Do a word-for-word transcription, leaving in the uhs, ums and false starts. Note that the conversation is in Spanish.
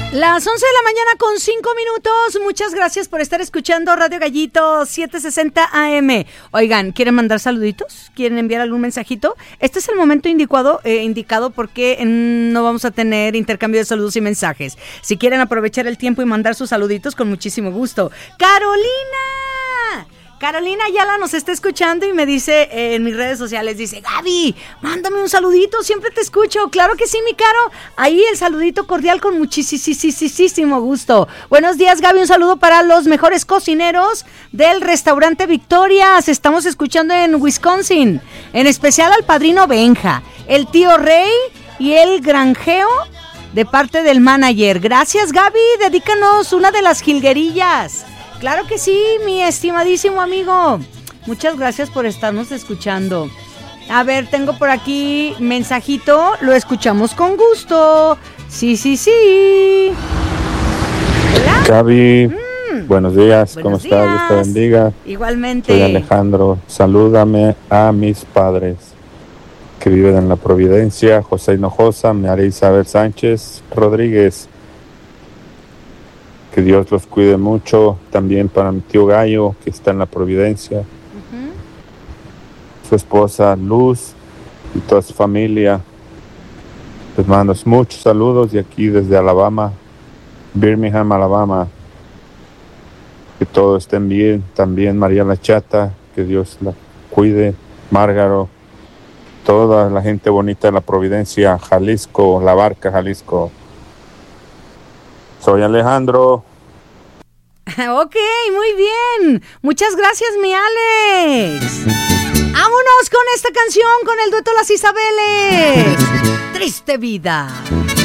Las once de la mañana con cinco minutos. Muchas gracias por estar escuchando Radio Gallito setecientos sesenta A M. Oigan, ¿quieren mandar saluditos? ¿Quieren enviar algún mensajito? Este es el momento indicado, eh, indicado porque no vamos a tener intercambio de saludos y mensajes. Si quieren aprovechar el tiempo y mandar sus saluditos, con muchísimo gusto. ¡Carolina! Carolina Ayala nos está escuchando y me dice eh, en mis redes sociales, dice, Gaby, mándame un saludito, siempre te escucho. Claro que sí, mi Caro. Ahí el saludito cordial con muchísimo gusto. Buenos días, Gaby, un saludo para los mejores cocineros del restaurante Victoria. Se estamos escuchando en Wisconsin, en especial al padrino Benja, el tío Rey y el granjeo de parte del manager. Gracias, Gaby, dedícanos una de las jilguerillas. Claro que sí, mi estimadísimo amigo. Muchas gracias por estarnos escuchando. A ver, tengo por aquí mensajito. Lo escuchamos con gusto. Sí, sí, sí. Hola. Gaby, mm. buenos días. Buenos ¿Cómo días. Estás? Dios te bendiga. Igualmente. Soy Alejandro. Salúdame a mis padres que viven en la Providencia. José Hinojosa, María Isabel Sánchez Rodríguez. Que Dios los cuide mucho. También para mi tío Gallo, que está en la Providencia. Uh-huh. Su esposa Luz y toda su familia. Les mando muchos saludos de aquí desde Alabama, Birmingham, Alabama. Que todos estén bien. También María La Chata, que Dios la cuide. Márgaro, toda la gente bonita de la Providencia, Jalisco, La Barca, Jalisco. Soy Alejandro. Ok, muy bien. Muchas gracias, mi Alex. Vámonos con esta canción, con el dueto Las Isabeles. Triste vida.